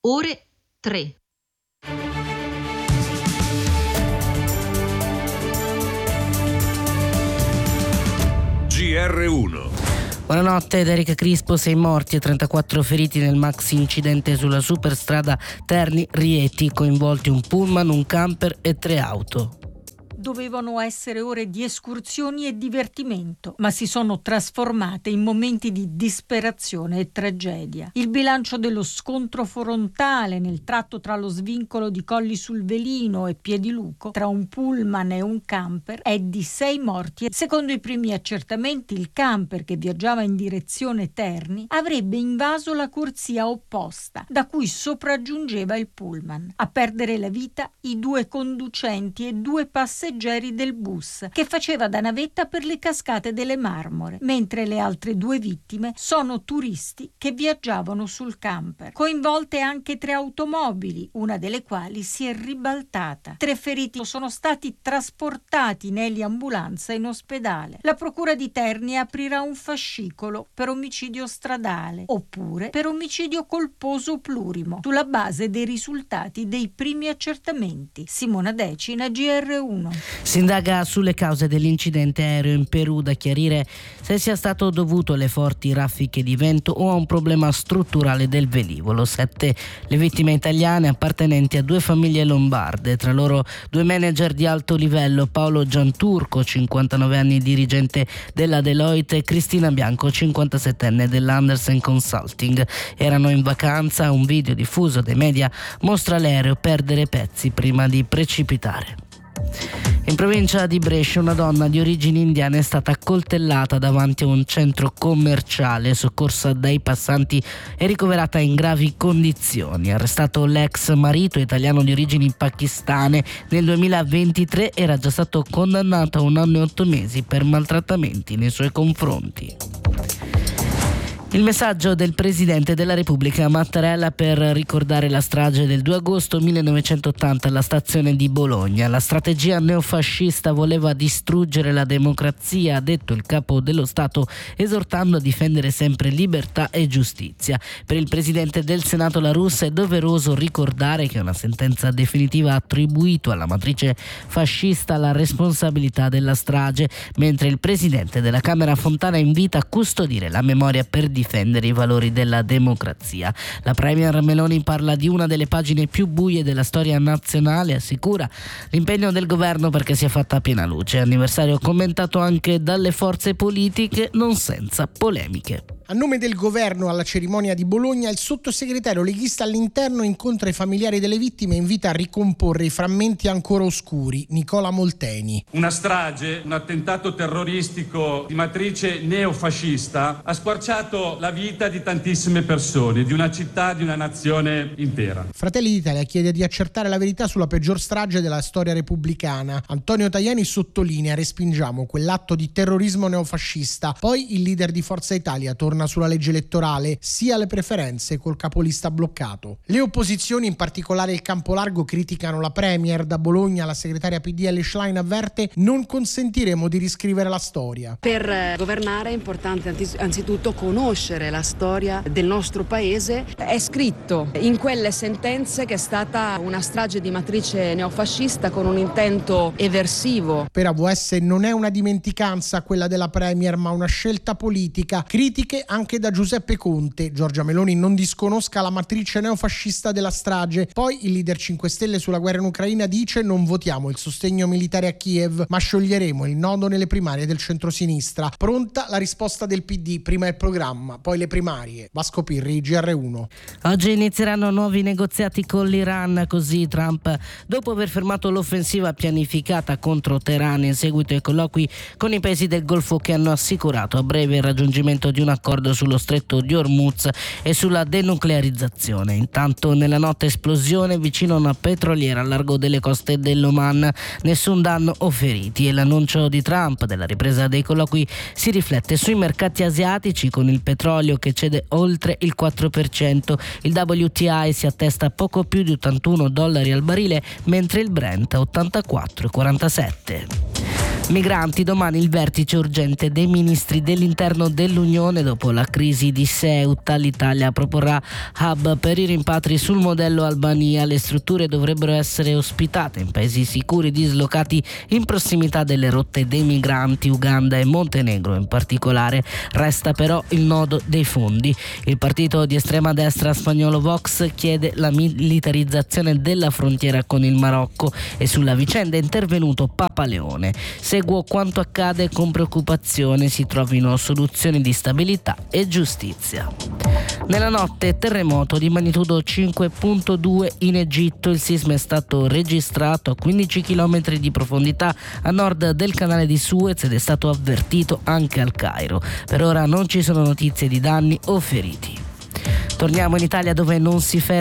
ore 3. GR1. Buonanotte, da Erika Crispo. 6 morti e 34 feriti nel maxi incidente sulla superstrada Terni-Rieti, coinvolti un pullman, un camper e 3 auto. Dovevano essere ore di escursioni e divertimento, ma si sono trasformate in momenti di disperazione e tragedia. Il bilancio dello scontro frontale nel tratto tra lo svincolo di Colli sul Velino e Piediluco, tra un pullman e un camper, è di 6 morti. Secondo i primi accertamenti, il camper, che viaggiava in direzione Terni, avrebbe invaso la corsia opposta, da cui sopraggiungeva il pullman. A perdere la vita i 2 conducenti e 2 passeggeri del bus, che faceva da navetta per le cascate delle Marmore, mentre le altre 2 vittime sono turisti che viaggiavano sul camper. Coinvolte anche 3 automobili, una delle quali si è ribaltata. 3 feriti sono stati trasportati in eliambulanza in ospedale. La procura di Terni aprirà un fascicolo per omicidio stradale oppure per omicidio colposo plurimo, sulla base dei risultati dei primi accertamenti. Simona Decina, GR1. Si indaga sulle cause dell'incidente aereo in Perù, da chiarire se sia stato dovuto alle forti raffiche di vento o a un problema strutturale del velivolo. 7 le vittime italiane appartenenti a 2 famiglie lombarde, tra loro 2 manager di alto livello, Paolo Gianturco, 59 anni, dirigente della Deloitte, e Cristina Bianco, 57enne dell'Andersen Consulting. Erano in vacanza. Un video diffuso dai media mostra l'aereo perdere pezzi prima di precipitare. In provincia di Brescia una donna di origini indiane è stata accoltellata davanti a un centro commerciale, soccorsa dai passanti e ricoverata in gravi condizioni. Arrestato l'ex marito, italiano di origini pakistane, nel 2023 era già stato condannato a 1 anno e 8 mesi per maltrattamenti nei suoi confronti. Il messaggio del Presidente della Repubblica Mattarella per ricordare la strage del 2 agosto 1980 alla stazione di Bologna. La strategia neofascista voleva distruggere la democrazia, ha detto il capo dello Stato, esortando a difendere sempre libertà e giustizia. Per il Presidente del Senato La Russa è doveroso ricordare che una sentenza definitiva ha attribuito alla matrice fascista la responsabilità della strage, mentre il Presidente della Camera Fontana invita a custodire la memoria per difendere i valori della democrazia. La Premier Meloni parla di una delle pagine più buie della storia nazionale, assicura l'impegno del governo perché sia fatta piena luce. Anniversario commentato anche dalle forze politiche, non senza polemiche. A nome del governo alla cerimonia di Bologna, il sottosegretario leghista all'interno incontra i familiari delle vittime e invita a ricomporre i frammenti ancora oscuri. Nicola Molteni. Una strage, un attentato terroristico di matrice neofascista ha squarciato la vita di tantissime persone, di una città, di una nazione intera. Fratelli d'Italia chiede di accertare la verità sulla peggior strage della storia repubblicana. Antonio Tajani sottolinea: respingiamo quell'atto di terrorismo neofascista. Poi il leader di Forza Italia torna sulla legge elettorale, sia le preferenze col capolista bloccato. Le opposizioni, in particolare il campo largo, criticano la Premier. Da Bologna la segretaria PD Elly Schlein avverte: non consentiremo di riscrivere la storia. Per governare è importante anzitutto conoscere la storia del nostro paese. È scritto in quelle sentenze che è stata una strage di matrice neofascista con un intento eversivo. Per AVS non è una dimenticanza quella della Premier, ma una scelta politica. Critiche anche da Giuseppe Conte. Giorgia Meloni non disconosca la matrice neofascista della strage. Poi il leader 5 Stelle sulla guerra in Ucraina dice: non votiamo il sostegno militare a Kiev, ma scioglieremo il nodo nelle primarie del centrosinistra. Pronta la risposta del PD: prima il programma, poi le primarie. Vasco Pirri, GR1. Oggi inizieranno nuovi negoziati con l'Iran, così Trump, dopo aver fermato l'offensiva pianificata contro Teheran in seguito ai colloqui con i paesi del Golfo, che hanno assicurato a breve il raggiungimento di un accordo sullo stretto di Hormuz e sulla denuclearizzazione. Intanto nella notte esplosione vicino a una petroliera al largo delle coste dell'Oman, nessun danno o feriti, e l'annuncio di Trump della ripresa dei colloqui si riflette sui mercati asiatici, con il petrolio che cede oltre il 4%, il WTI si attesta a poco più di $81 al barile, mentre il Brent a 84,47. Migranti, domani il vertice urgente dei ministri dell'interno dell'Unione dopo la crisi di Ceuta. L'Italia proporrà hub per i rimpatri sul modello Albania. Le strutture dovrebbero essere ospitate in paesi sicuri dislocati in prossimità delle rotte dei migranti, Uganda e Montenegro in particolare. Resta però il nodo dei fondi. Il partito di estrema destra spagnolo Vox chiede la militarizzazione della frontiera con il Marocco e sulla vicenda è intervenuto Papa Leone. Seguo quanto accade con preoccupazione, si trovino soluzioni di stabilità e giustizia. Nella notte terremoto di magnitudo 5.2 in Egitto, il sisma è stato registrato a 15 km di profondità a nord del canale di Suez ed è stato avvertito anche al Cairo. Per ora non ci sono notizie di danni o feriti. Torniamo in Italia dove non si ferma